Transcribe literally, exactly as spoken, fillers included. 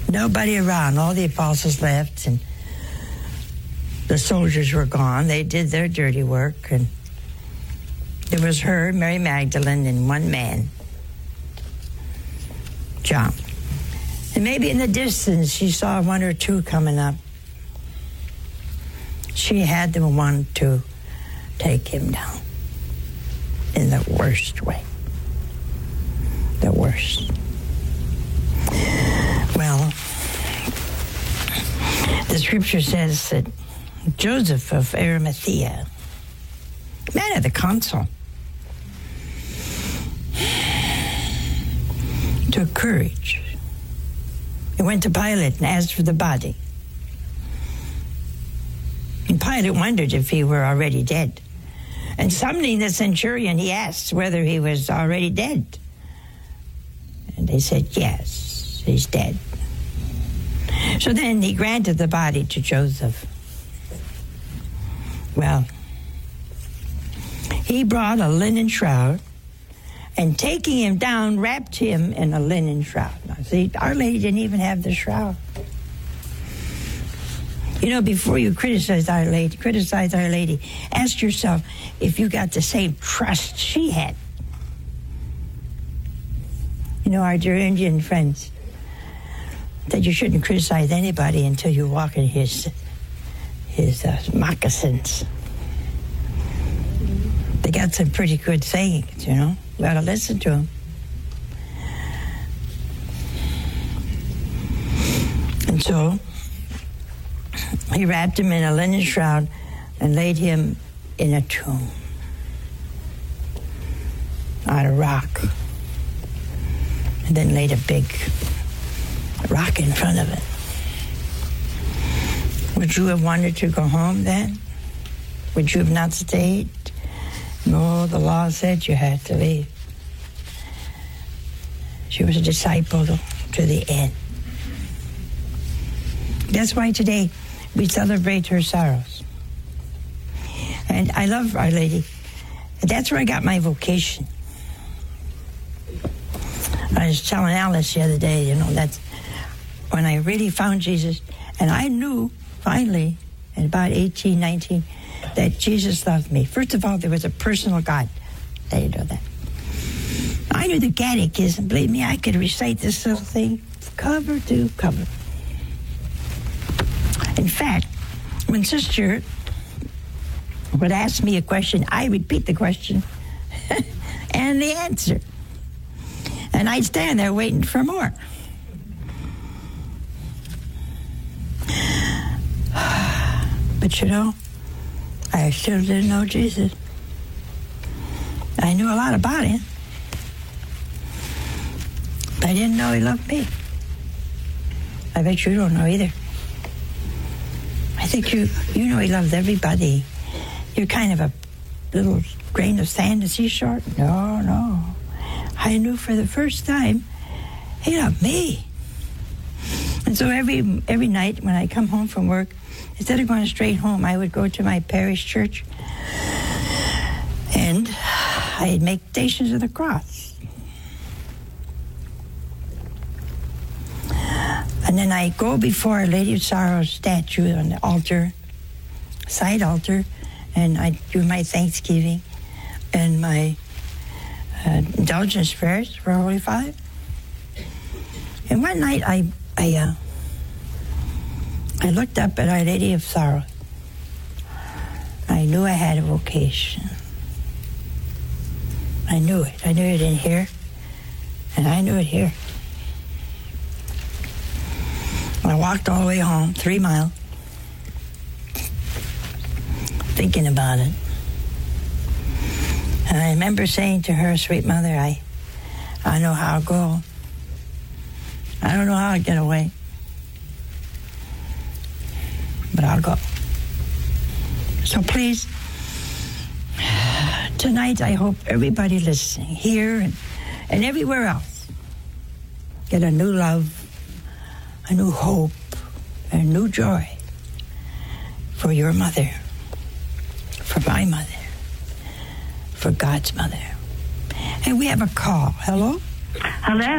Nobody around. All the apostles left, and the soldiers were gone. They did their dirty work, and there was her, Mary Magdalene, and one man, John. And maybe in the distance, she saw one or two coming up. She had the one to take him down in the worst way. The worst. Well, the scripture says that Joseph of Arimathea, man of the council, took courage. He went to Pilate and asked for the body. And Pilate wondered if he were already dead. And summoning the centurion, he asked whether he was already dead. And they said, yes, he's dead. So then he granted the body to Joseph. Well, he brought a linen shroud, and taking him down, wrapped him in a linen shroud. Now, see, Our Lady didn't even have the shroud. You know, before you criticize Our Lady, criticize Our Lady, ask yourself if you got the same trust she had. You know, our dear Indian friends, that you shouldn't criticize anybody until you walk in his his uh, moccasins. They got some pretty good sayings, you know. You got to listen to them. And so he wrapped him in a linen shroud and laid him in a tomb out of rock, and then laid a big rock in front of it. Would you have wanted to go home then? Would you have not stayed? No, the law said you had to leave. She was a disciple to the end. That's why today we celebrate her sorrows. And I love Our Lady. That's where I got my vocation. I was telling Alice the other day, you know, that's when I really found Jesus. And I knew, finally, at about eighteen, nineteen, that Jesus loved me. First of all, there was a personal God. I didn't know that. I knew the catechism. Believe me, I could recite this little thing cover to cover. In fact, when Sister would ask me a question, I repeat the question and the answer. And I'd stand there waiting for more. But you know, I still didn't know Jesus. I knew a lot about him. But I didn't know he loved me. I bet you don't know either. I think you you know he loved everybody. You're kind of a little grain of sand, is he short? No, no. I knew for the first time he loved me. And so every every night when I come home from work, instead of going straight home, I would go to my parish church and I'd make stations of the cross. And then I go before Our Lady of Sorrows statue on the altar, side altar, and I do my thanksgiving and my uh, indulgence prayers for Holy Father. And one night I I uh, I looked up at Our Lady of Sorrows. I knew I had a vocation. I knew it. I knew it in here, and I knew it here. I walked all the way home, three miles, thinking about it. And I remember saying to her, sweet mother, I, I know how I'll go. I don't know how I'll get away, but I'll go. So please, tonight I hope everybody listening here and, and everywhere else get a new love, a new hope, a new joy for your mother, for my mother, for God's mother. And we have a call. Hello? Hello.